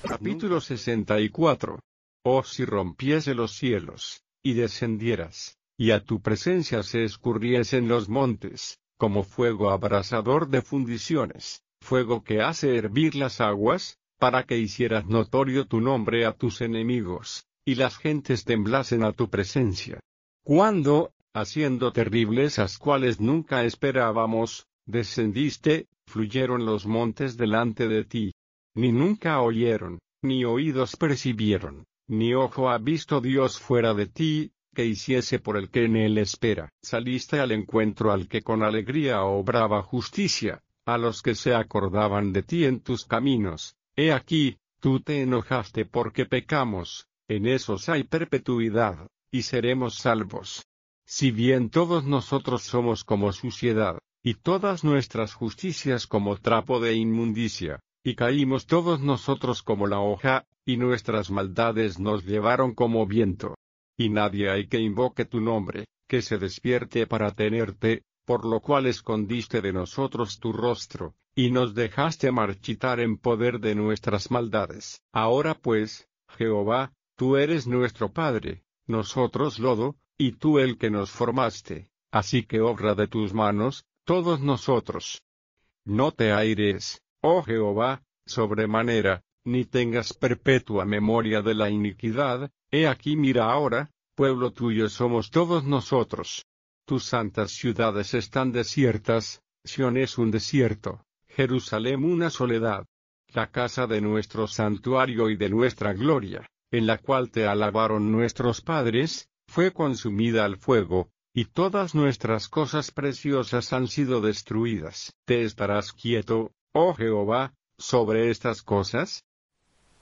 Capítulo 64. Oh, si rompiese los cielos, y descendieras, y a tu presencia se escurriesen los montes, como fuego abrasador de fundiciones, fuego que hace hervir las aguas, para que hicieras notorio tu nombre a tus enemigos, y las gentes temblasen a tu presencia. Cuando, haciendo terribles las cuales nunca esperábamos, descendiste, fluyeron los montes delante de ti. Ni nunca oyeron, ni oídos percibieron, ni ojo ha visto Dios fuera de ti, que hiciese por el que en él espera. Saliste al encuentro al que con alegría obraba justicia, a los que se acordaban de ti en tus caminos. He aquí, tú te enojaste porque pecamos, en esos hay perpetuidad, y seremos salvos. Si bien todos nosotros somos como suciedad, y todas nuestras justicias como trapo de inmundicia, y caímos todos nosotros como la hoja, y nuestras maldades nos llevaron como viento. Y nadie hay que invoque tu nombre, que se despierte para tenerte, por lo cual escondiste de nosotros tu rostro, y nos dejaste marchitar en poder de nuestras maldades. Ahora pues, Jehová, tú eres nuestro Padre, nosotros lodo, y tú el que nos formaste, así que obra de tus manos, todos nosotros. No te aires, oh Jehová, sobremanera, ni tengas perpetua memoria de la iniquidad. He aquí mira ahora, pueblo tuyo somos todos nosotros. Tus santas ciudades están desiertas, Sión es un desierto, Jerusalén una soledad. La casa de nuestro santuario y de nuestra gloria, en la cual te alabaron nuestros padres, fue consumida al fuego, y todas nuestras cosas preciosas han sido destruidas. ¿Te estarás quieto, oh Jehová, sobre estas cosas?